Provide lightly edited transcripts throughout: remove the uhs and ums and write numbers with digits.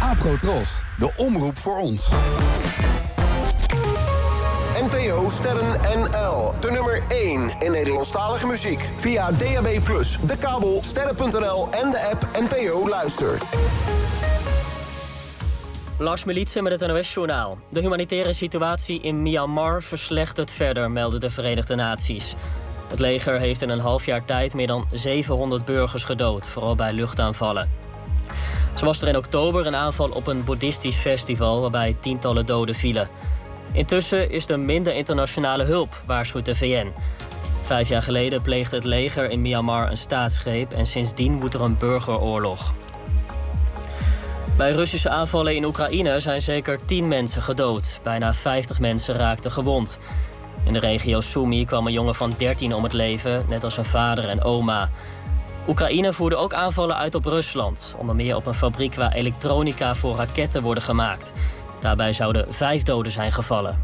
Afrotros, de omroep voor ons. NPO Sterren NL. De nummer 1 in Nederlandstalige muziek. Via DAB+, de kabel, sterren.nl en de app NPO Luister. Lars Militsen met het NOS-journaal. De humanitaire situatie in Myanmar verslechtert verder, melden de Verenigde Naties. Het leger heeft in een half jaar tijd meer dan 700 burgers gedood, vooral bij luchtaanvallen. Zo was er in oktober een aanval op een boeddhistisch festival waarbij tientallen doden vielen. Intussen is er minder internationale hulp, waarschuwt de VN. 5 jaar geleden pleegde het leger in Myanmar een staatsgreep en sindsdien woedt er een burgeroorlog. Bij Russische aanvallen in Oekraïne zijn zeker 10 mensen gedood. Bijna 50 mensen raakten gewond. In de regio Sumy kwam een jongen van 13 om het leven, net als zijn vader en oma. Oekraïne voerde ook aanvallen uit op Rusland. Onder meer op een fabriek waar elektronica voor raketten worden gemaakt. Daarbij zouden 5 doden zijn gevallen.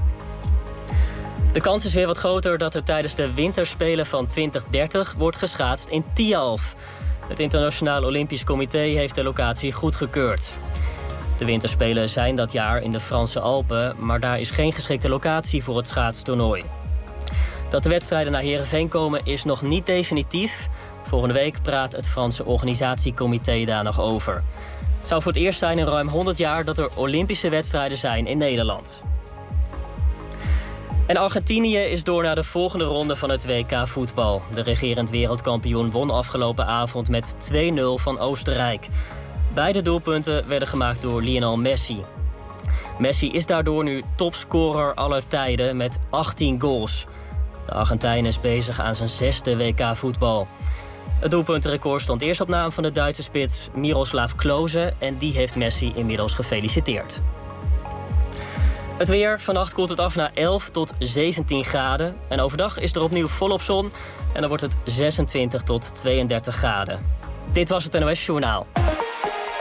De kans is weer wat groter dat er tijdens de winterspelen van 2030 wordt geschaatst in Tialf. Het Internationaal Olympisch Comité heeft de locatie goedgekeurd. De winterspelen zijn dat jaar in de Franse Alpen, maar daar is geen geschikte locatie voor het schaatstoernooi. Dat de wedstrijden naar Heerenveen komen is nog niet definitief. Volgende week praat het Franse organisatiecomité daar nog over. Het zou voor het eerst zijn in ruim 100 jaar dat er Olympische wedstrijden zijn in Nederland. En Argentinië is door naar de volgende ronde van het WK voetbal. De regerend wereldkampioen won afgelopen avond met 2-0 van Oostenrijk. Beide doelpunten werden gemaakt door Lionel Messi. Messi is daardoor nu topscorer aller tijden met 18 goals. De Argentijn is bezig aan zijn 6e WK voetbal. Het doelpuntenrecord stond eerst op naam van de Duitse spits Miroslav Klose en die heeft Messi inmiddels gefeliciteerd. Het weer, vannacht koelt het af naar 11 tot 17 graden. En overdag is er opnieuw volop zon en dan wordt het 26 tot 32 graden. Dit was het NOS Journaal.